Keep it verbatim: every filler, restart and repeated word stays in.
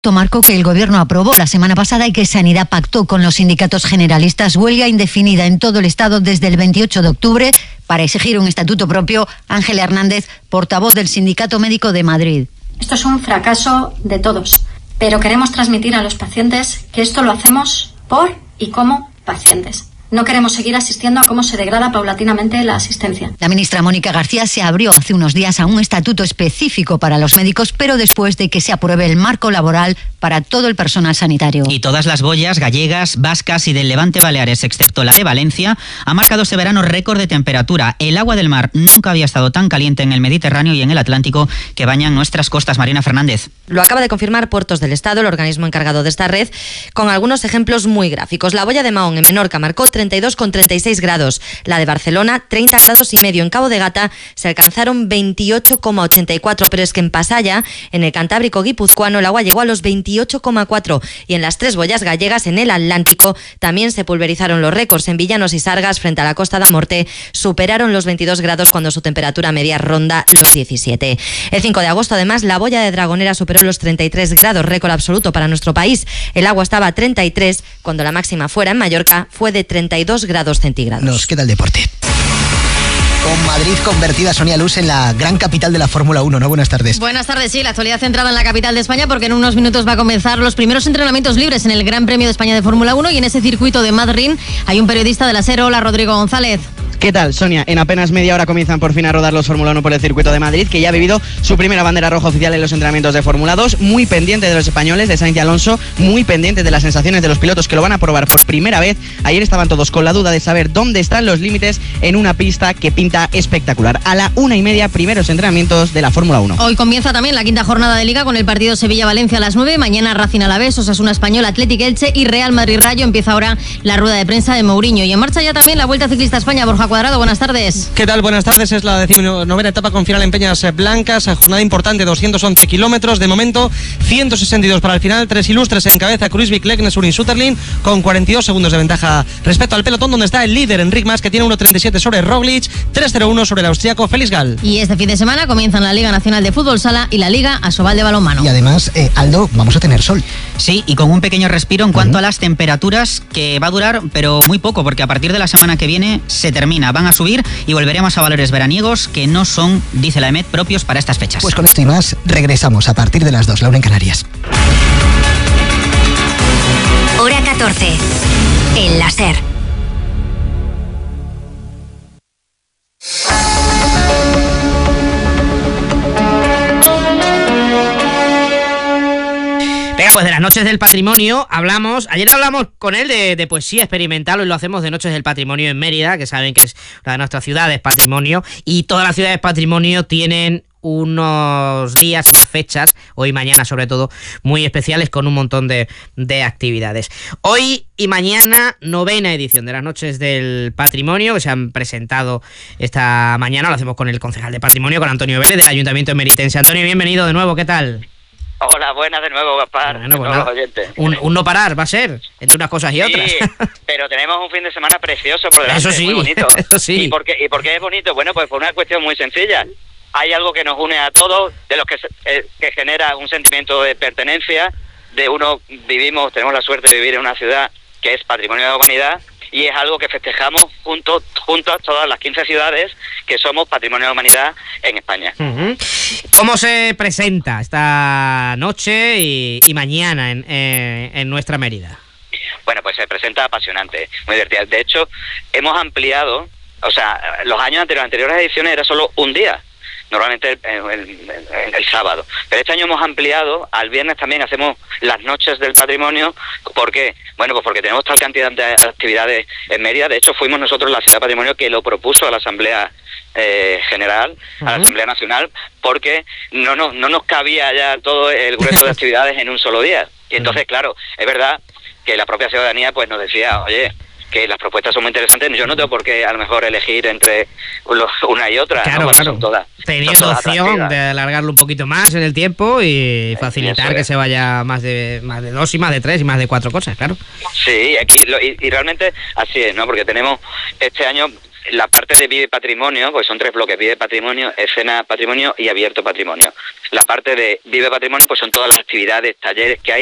marco que el Gobierno aprobó la semana pasada y que Sanidad pactó con los sindicatos generalistas. Huelga indefinida en todo el Estado desde el veintiocho de octubre para exigir un estatuto propio. Ángela Hernández, portavoz del Sindicato Médico de Madrid. Esto es un fracaso de todos, pero queremos transmitir a los pacientes que esto lo hacemos por y como pacientes. No queremos seguir asistiendo a cómo se degrada paulatinamente la asistencia. La ministra Mónica García se abrió hace unos días a un estatuto específico para los médicos, pero después de que se apruebe el marco laboral para todo el personal sanitario. Y todas las boyas gallegas, vascas y del Levante Baleares, excepto la de Valencia, ha marcado este verano récord de temperatura. El agua del mar nunca había estado tan caliente en el Mediterráneo y en el Atlántico que bañan nuestras costas. Marina Fernández. Lo acaba de confirmar Puertos del Estado, el organismo encargado de esta red, con algunos ejemplos muy gráficos. La boya de Mahón en Menorca marcó treinta y dos coma treinta y seis grados. La de Barcelona, treinta grados y medio. En Cabo de Gata se alcanzaron veintiocho coma ochenta y cuatro, pero es que en Pasaya, en el Cantábrico guipuzcoano, el agua llegó a los veintiocho coma cuatro. Y en las tres boyas gallegas, en el Atlántico, también se pulverizaron los récords. En Villanos y Sargas, frente a la Costa da Morte, superaron los veintidós grados cuando su temperatura media ronda los diecisiete. El cinco de agosto, además, la boya de Dragonera superó los treinta y tres grados, récord absoluto para nuestro país. El agua estaba a treinta y tres, cuando la máxima fuera en Mallorca fue de treinta y dos grados centígrados. Nos queda el deporte. Con Madrid convertida, Sonia Luz, en la gran capital de la Fórmula uno, ¿no? Buenas tardes. Buenas tardes, sí, la actualidad centrada en la capital de España, porque en unos minutos va a comenzar los primeros entrenamientos libres en el Gran Premio de España de Fórmula uno, y en ese circuito de Madrid hay un periodista de la SER. Hola, Rodrigo González. ¿Qué tal, Sonia? En apenas media hora comienzan por fin a rodar los Fórmula uno por el circuito de Madrid, que ya ha vivido su primera bandera roja oficial en los entrenamientos de Fórmula dos, muy pendiente de los españoles, de Sainz y Alonso, muy pendiente de las sensaciones de los pilotos que lo van a probar por primera vez. Ayer estaban todos con la duda de saber dónde están los límites en una pista que pinta espectacular. A la una y media, primeros entrenamientos de la Fórmula uno. Hoy comienza también la quinta jornada de Liga con el partido Sevilla-Valencia a las nueve, mañana Racing Alavés, Osasuna Español, Athletic Elche y Real Madrid-Rayo. Empieza ahora la rueda de prensa de Mourinho. Y en marcha ya también la Vuelta Ciclista a España. Borja Cuadrado, buenas tardes. ¿Qué tal? Buenas tardes. Es la decimonovena etapa con final en Peñas Blancas. Jornada importante, doscientos once kilómetros. De momento, ciento sesenta y dos para el final. Tres ilustres en cabeza: Kruijswijk, Leknes, Urin, Sutterlin, con cuarenta y dos segundos de ventaja respecto al pelotón, donde está el líder Enric Mas, que tiene uno treinta y siete sobre Roglic, tres cero uno sobre el austriaco Felix Gall. Y este fin de semana comienzan la Liga Nacional de Fútbol Sala y la Liga Asobal de Balonmano. Y además, eh, Aldo, vamos a tener sol. Sí, y con un pequeño respiro en cuanto uh-huh. a las temperaturas, que va a durar, pero muy poco, porque a partir de la semana que viene se termina. Van a subir y volveremos a valores veraniegos que no son, dice la EMET, propios para estas fechas. Pues con esto y más, regresamos a partir de las dos, Laura en Canarias. Hora catorce, en la SER. Venga, pues de las Noches del Patrimonio hablamos, ayer hablamos con él de, de poesía experimental. Hoy lo hacemos de Noches del Patrimonio en Mérida, que saben que es una de nuestras ciudades patrimonio, y todas las ciudades patrimonio tienen unos días, fechas, hoy y mañana sobre todo, muy especiales, con un montón de, de actividades. Hoy y mañana, novena edición de las Noches del Patrimonio, que se han presentado esta mañana. Lo hacemos con el concejal de Patrimonio, con Antonio Vélez, del Ayuntamiento Emeritense. Antonio, bienvenido de nuevo, ¿qué tal? Hola, buenas de nuevo, Gaspar. Bueno, pues todos los oyentes. Un, un no parar va a ser, entre unas cosas y sí, otras. Pero tenemos un fin de semana precioso por delante, eso sí, muy bonito. Eso sí. ¿Y por qué, ¿Y por qué es bonito? Bueno, pues por una cuestión muy sencilla. Hay algo que nos une a todos, de los que, eh, que genera un sentimiento de pertenencia, de uno vivimos, tenemos la suerte de vivir en una ciudad que es patrimonio de la humanidad, y es algo que festejamos junto, junto a todas las quince ciudades que somos patrimonio de la humanidad en España. Uh-huh. ¿Cómo se presenta esta noche y, y mañana en, eh, en nuestra Mérida? Bueno, pues se presenta apasionante, muy divertida. De hecho, hemos ampliado, o sea, los años anteriores, anteriores ediciones era solo un día. Normalmente el, el, el, el sábado. Pero este año hemos ampliado, al viernes también hacemos las Noches del Patrimonio. ¿Por qué? Bueno, pues porque tenemos tal cantidad de actividades en Mérida. De hecho, fuimos nosotros la Ciudad de Patrimonio que lo propuso a la Asamblea eh, General, uh-huh. a la Asamblea Nacional, porque no, no, no nos cabía ya todo el grueso de actividades en un solo día. Y entonces, claro, es verdad que la propia ciudadanía pues nos decía, oye, que las propuestas son muy interesantes. Yo no tengo por qué a lo mejor elegir entre una y otra. Claro, ¿no? Bueno, claro. Son todas, teniendo son todas opción atractivas. de alargarlo un poquito más en el tiempo y facilitar que se vaya más de más de dos y más de tres y más de cuatro cosas, claro. Sí, aquí lo, y, y realmente así es, ¿no? Porque tenemos este año la parte de Vive Patrimonio, pues son tres bloques: Vive Patrimonio, Escena Patrimonio y Abierto Patrimonio. La parte de Vive Patrimonio, pues son todas las actividades, talleres que hay